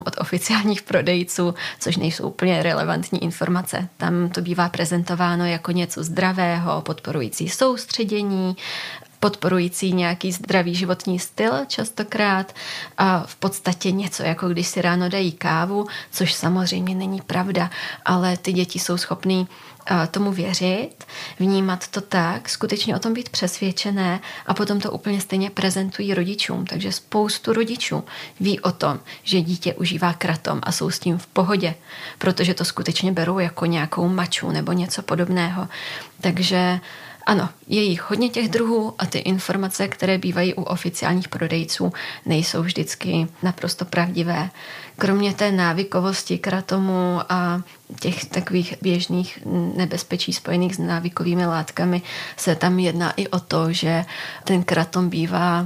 od oficiálních prodejců, což nejsou úplně relevantní informace. Tam to bývá prezentováno jako něco zdravého, podporující soustředění, podporující nějaký zdravý životní styl častokrát a v podstatě něco, jako když si ráno dají kávu, což samozřejmě není pravda, ale ty děti jsou schopný tomu věřit, vnímat to tak, skutečně o tom být přesvědčené a potom to úplně stejně prezentují rodičům. Takže spoustu rodičů ví o tom, že dítě užívá kratom a jsou s tím v pohodě, protože to skutečně berou jako nějakou maču nebo něco podobného. Takže ano, je jich hodně těch druhů a ty informace, které bývají u oficiálních prodejců, nejsou vždycky naprosto pravdivé. Kromě té návykovosti kratomu a těch takových běžných nebezpečí spojených s návykovými látkami se tam jedná i o to, že ten kratom bývá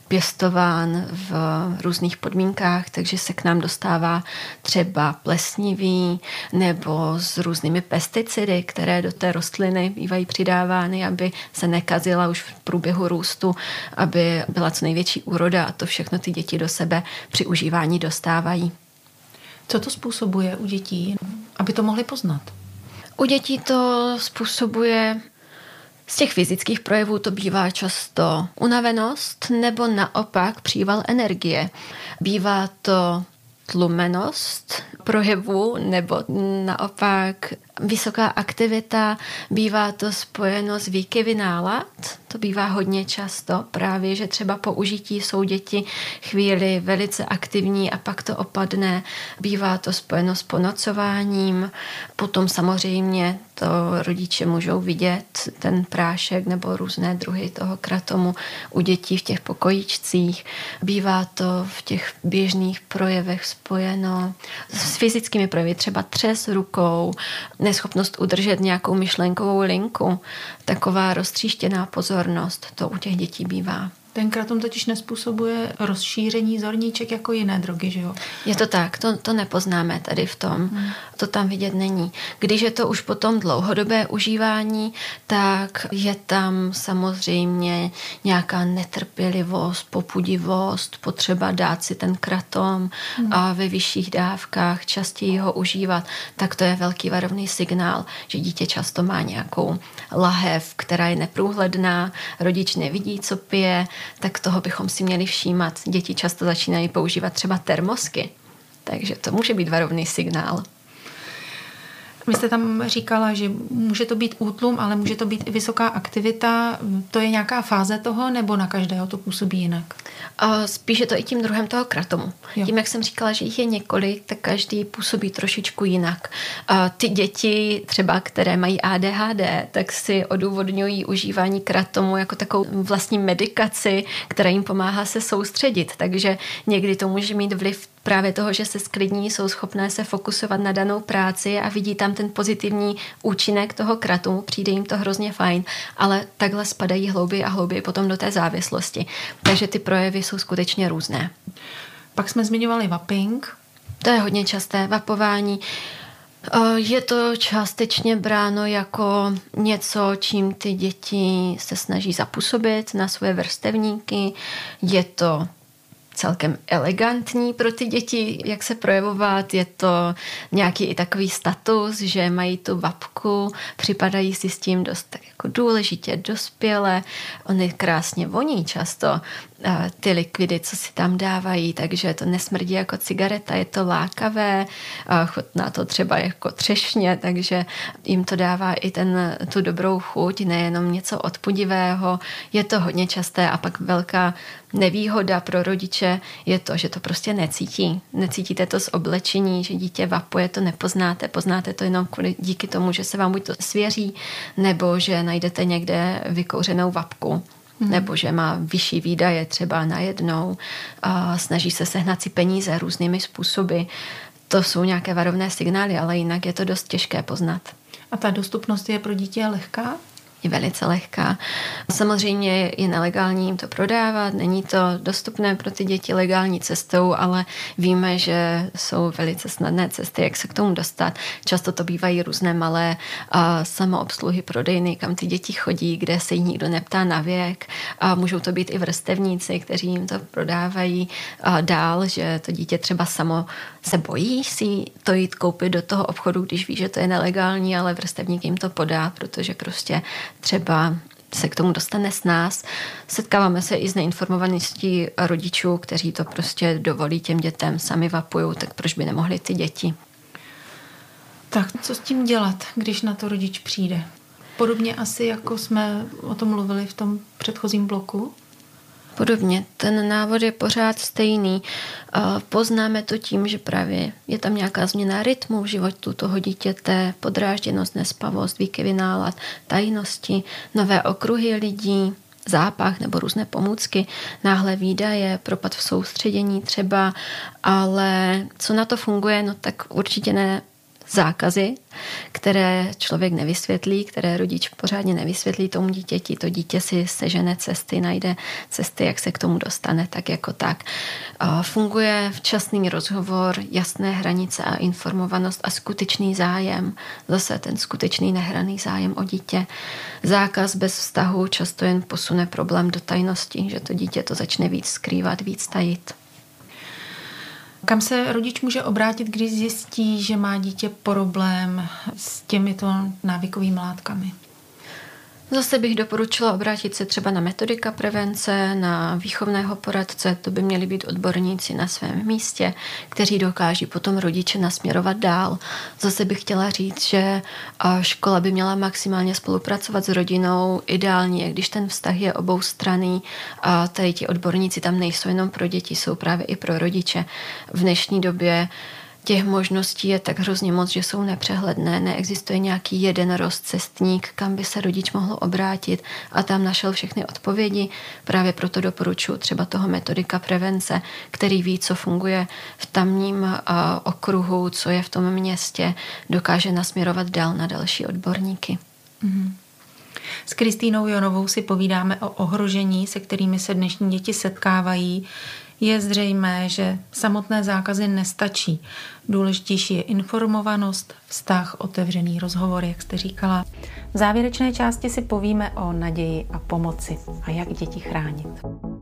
pěstován v různých podmínkách, takže se k nám dostává třeba plesnivý nebo s různými pesticidy, které do té rostliny bývají přidávány, aby se nekazila už v průběhu růstu, aby byla co největší úroda a to všechno ty děti do sebe při užívání dostávají. Co to způsobuje u dětí, aby to mohli poznat? U dětí to způsobuje z těch fyzických projevů to bývá často unavenost nebo naopak příval energie. Bývá to tlumenost projevu nebo naopak vysoká aktivita, bývá to spojeno s výkyvy nálad, to bývá hodně často, právě, že třeba po užití jsou děti chvíli velice aktivní a pak to opadne, bývá to spojeno s ponocováním, potom samozřejmě to rodiče můžou vidět, ten prášek nebo různé druhy toho kratomu u dětí v těch pokojíčcích, bývá to v těch běžných projevech spojeno s fyzickými projevy, třeba třes rukou, neschopnost udržet nějakou myšlenkovou linku, taková roztříštěná pozornost, to u těch dětí bývá. Ten kratom totiž nezpůsobuje rozšíření zorníček jako jiné drogy, že jo? Je to tak, to nepoznáme tady v tom. To tam vidět není. Když je to už potom dlouhodobé užívání, tak je tam samozřejmě nějaká netrpělivost, popudivost, potřeba dát si ten kratom a ve vyšších dávkách častěji ho užívat. Tak to je velký varovný signál, že dítě často má nějakou lahev, která je neprůhledná, rodič nevidí, co pije, tak toho bychom si měli všímat. Děti často začínají používat třeba termosky, takže to může být varovný signál. Vy jste tam říkala, že může to být útlum, ale může to být i vysoká aktivita. To je nějaká fáze toho, nebo na každého to působí jinak? Spíš je to i tím druhem toho kratomu. Jo. Tím, jak jsem říkala, že jich je několik, tak každý působí trošičku jinak. Ty děti třeba, které mají ADHD, tak si odůvodňují užívání kratomu jako takovou vlastní medikaci, která jim pomáhá se soustředit. Takže někdy to může mít vliv právě toho, že se sklidní, jsou schopné se fokusovat na danou práci a vidí tam ten pozitivní účinek toho kratomu, přijde jim to hrozně fajn, ale takhle spadají hlouběji a hlouběji potom do té závislosti. Takže ty projevy jsou skutečně různé. Pak jsme zmiňovali vaping. To je hodně časté, vapování. Je to částečně bráno jako něco, čím ty děti se snaží zapůsobit na svoje vrstevníky. Je to celkem elegantní pro ty děti, jak se projevovat. Je to nějaký i takový status, že mají tu vapku, připadají si s tím dost jako důležitě, dospěle. Ony krásně voní často, ty likvidy, co si tam dávají, takže to nesmrdí jako cigareta, je to lákavé, chutná to třeba jako třešně, takže jim to dává i tu dobrou chuť, nejenom něco odpudivého. Je to hodně časté a pak velká nevýhoda pro rodiče je to, že to prostě necítí. Necítíte to z oblečení, že dítě vapuje, to nepoznáte. Poznáte to jenom díky tomu, že se vám buď to svěří, nebo že najdete někde vykouřenou vapku. Nebo že má vyšší výdaje třeba najednou a snaží se sehnat si peníze různými způsoby. To jsou nějaké varovné signály, ale jinak je to dost těžké poznat. A ta dostupnost je pro dítě lehká? je velice lehká. Samozřejmě je nelegální jim to prodávat, není to dostupné pro ty děti legální cestou, ale víme, že jsou velice snadné cesty, jak se k tomu dostat. Často to bývají různé malé samoobsluhy prodejny, kam ty děti chodí, kde se jí nikdo neptá na věk. A můžou to být i vrstevníci, kteří jim to prodávají dál, že to dítě třeba samo se bojí si to jít koupit do toho obchodu, když ví, že to je nelegální, ale vrstevník jim to podá, protože prostě třeba se k tomu dostane s nás. Setkáváme se i s neinformovaností rodičů, kteří to prostě dovolí těm dětem, sami vapujou, tak proč by nemohli ty děti? Tak co s tím dělat, když na to rodič přijde? Podobně asi, jako jsme o tom mluvili v tom předchozím bloku? Podobně. Ten návod je pořád stejný. Poznáme to tím, že právě je tam nějaká změna rytmu v životu toho dítěte, podrážděnost, nespavost, výkyvy nálad, tajnosti, nové okruhy lidí, zápach nebo různé pomůcky, náhle výdaje, propad v soustředění třeba, ale co na to funguje, no tak určitě ne zákazy, které člověk nevysvětlí, které rodič pořádně nevysvětlí tomu dítěti. To dítě si sežene cesty, najde cesty, jak se k tomu dostane, tak jako tak. Funguje včasný rozhovor, jasné hranice a informovanost a skutečný zájem. Zase ten skutečný nehraný zájem o dítě. Zákaz bez vztahu často jen posune problém do tajnosti, že to dítě to začne víc skrývat, víc tajit. Kam se rodič může obrátit, když zjistí, že má dítě problém s těmito návykovými látkami? Zase bych doporučila obrátit se třeba na metodika prevence, na výchovného poradce, to by měli být odborníci na svém místě, kteří dokáží potom rodiče nasměrovat dál. Zase bych chtěla říct, že škola by měla maximálně spolupracovat s rodinou, ideálně, když ten vztah je oboustranný a tady ti odborníci tam nejsou jenom pro děti, jsou právě i pro rodiče. V dnešní době těch možností je tak hrozně moc, že jsou nepřehledné. Neexistuje nějaký jeden rozcestník, kam by se rodič mohl obrátit a tam našel všechny odpovědi. Právě proto doporučuji třeba toho metodika prevence, který ví, co funguje v tamním okruhu, co je v tom městě, dokáže nasměrovat dál na další odborníky. S Kristýnou Jonovou si povídáme o ohrožení, se kterými se dnešní děti setkávají. Je zřejmé, že samotné zákazy nestačí. Důležitější je informovanost, vztah, otevřený rozhovor, jak jste říkala. V závěrečné části si povíme o naději a pomoci a jak děti chránit.